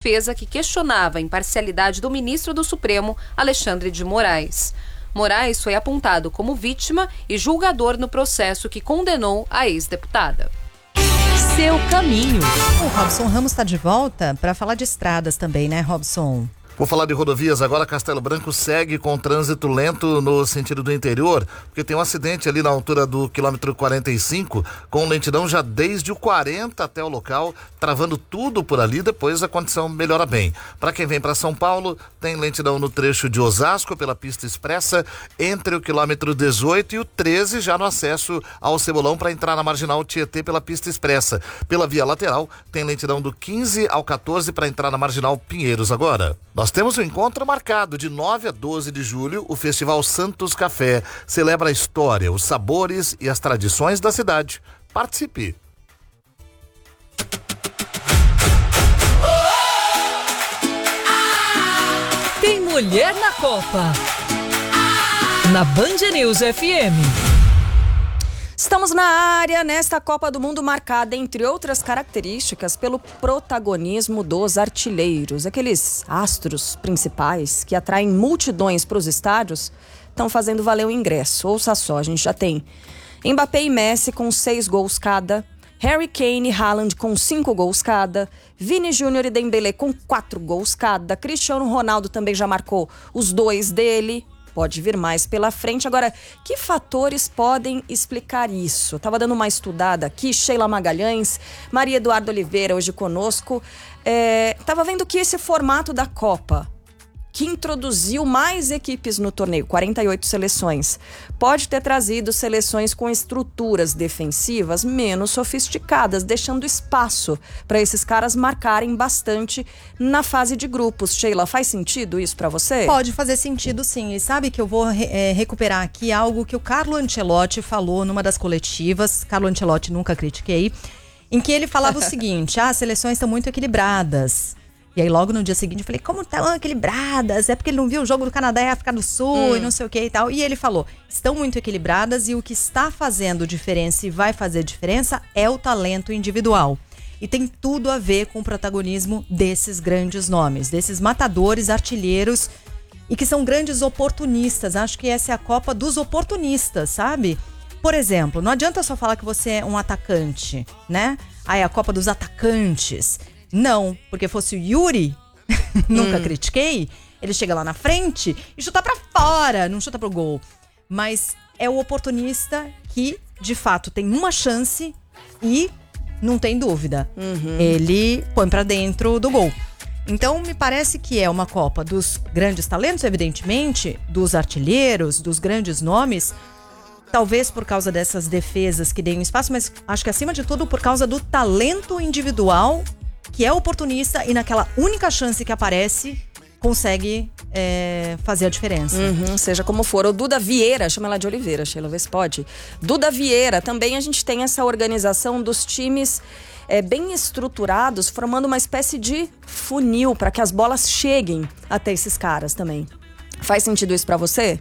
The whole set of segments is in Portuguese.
defesa que questionava a imparcialidade do ministro do Supremo, Alexandre de Moraes. Moraes foi apontado como vítima e julgador no processo que condenou a ex-deputada. Seu caminho. O Robson Ramos está de volta para falar de estradas também, né, Robson? Vou falar de rodovias agora. Castelo Branco segue com trânsito lento no sentido do interior, porque tem um acidente ali na altura do quilômetro 45, com lentidão já desde o 40 até o local, travando tudo por ali. Depois a condição melhora bem. Para quem vem para São Paulo, tem lentidão no trecho de Osasco pela pista expressa, entre o quilômetro 18 e o 13, já no acesso ao Cebolão para entrar na Marginal Tietê pela pista expressa. Pela via lateral, tem lentidão do 15 ao 14 para entrar na Marginal Pinheiros agora. Nós temos um encontro marcado de 9 a 12 de julho. O Festival Santos Café celebra a história, os sabores e as tradições da cidade. Participe! Tem mulher na Copa. Na Band News FM. Estamos na área nesta Copa do Mundo marcada, entre outras características, pelo protagonismo dos artilheiros. Aqueles astros principais que atraem multidões para os estádios estão fazendo valer o ingresso. Ouça só, a gente já tem Mbappé e Messi com 6 gols cada, Harry Kane e Haaland com 5 gols cada, Vini Júnior e Dembélé com 4 gols cada, Cristiano Ronaldo também já marcou os 2 dele. Pode vir mais pela frente. Agora, que fatores podem explicar isso? Estava dando uma estudada aqui, Sheila Magalhães, Maria Eduarda Oliveira hoje conosco. Estava vendo que esse formato da Copa, que introduziu mais equipes no torneio, 48 seleções, pode ter trazido seleções com estruturas defensivas menos sofisticadas, deixando espaço para esses caras marcarem bastante na fase de grupos. Sheila, faz sentido isso para você? Pode fazer sentido, sim. E sabe que eu vou recuperar aqui algo que o Carlo Ancelotti falou numa das coletivas. Carlo Ancelotti, nunca critiquei, em que ele falava o seguinte: as seleções estão muito equilibradas. E aí logo no dia seguinte eu falei, como estão equilibradas? É porque ele não viu o jogo do Canadá e África do Sul e não sei o que e tal. E ele falou, estão muito equilibradas e o que está fazendo diferença e vai fazer diferença é o talento individual. E tem tudo a ver com o protagonismo desses grandes nomes, desses matadores, artilheiros e que são grandes oportunistas. Acho que essa é a Copa dos oportunistas, sabe? Por exemplo, não adianta só falar que você é um atacante, né? É a Copa dos atacantes. Não, porque fosse o Yuri, nunca critiquei, ele chega lá na frente e chuta pra fora, não chuta pro gol. Mas é o oportunista que, de fato, tem uma chance e não tem dúvida. Ele põe pra dentro do gol. Então, me parece que é uma Copa dos grandes talentos, evidentemente, dos artilheiros, dos grandes nomes. Talvez por causa dessas defesas que deem espaço, mas acho que acima de tudo por causa do talento individual, que é oportunista e naquela única chance que aparece, consegue fazer a diferença. Seja como for. O Duda Vieira, chama ela de Oliveira, Sheila, vê se pode. Duda Vieira, também a gente tem essa organização dos times bem estruturados, formando uma espécie de funil para que as bolas cheguem até esses caras também. Faz sentido isso para você?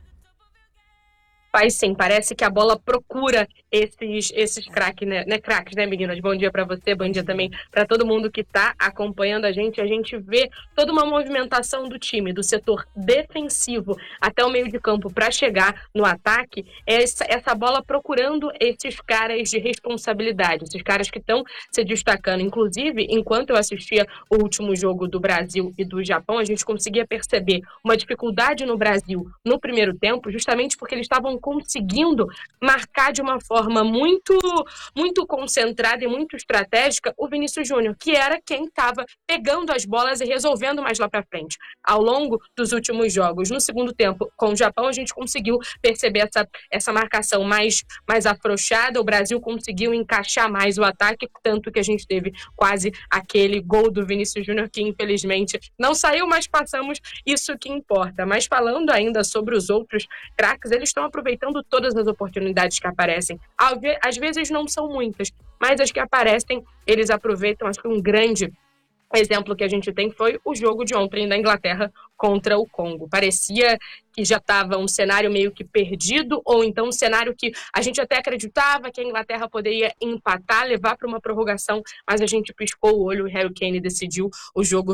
Faz sim, parece que a bola procura esses craques, né? Craques, né, meninas? Bom dia pra você, bom dia também pra todo mundo que tá acompanhando a gente. A gente vê toda uma movimentação do time, do setor defensivo até o meio de campo pra chegar no ataque. Essa bola procurando esses caras de responsabilidade, esses caras que estão se destacando. Inclusive, enquanto eu assistia o último jogo do Brasil e do Japão, a gente conseguia perceber uma dificuldade no Brasil no primeiro tempo, justamente porque eles estavam conseguindo marcar de uma forma muito concentrada e muito estratégica o Vinícius Júnior, que era quem estava pegando as bolas e resolvendo mais lá para frente. Ao longo dos últimos jogos, no segundo tempo com o Japão, a gente conseguiu perceber essa marcação mais afrouxada. O Brasil conseguiu encaixar mais o ataque, tanto que a gente teve quase aquele gol do Vinícius Júnior, que infelizmente não saiu, mas passamos, isso que importa. Mas falando ainda sobre os outros craques, eles estão aproveitando todas as oportunidades que aparecem. Às vezes não são muitas, mas as que aparecem, eles aproveitam. Acho que um grande exemplo que a gente tem foi o jogo de ontem da Inglaterra contra o Congo. Parecia que já estava um cenário meio que perdido, ou então um cenário que a gente até acreditava que a Inglaterra poderia empatar, levar para uma prorrogação, mas a gente piscou o olho e Harry Kane decidiu o jogo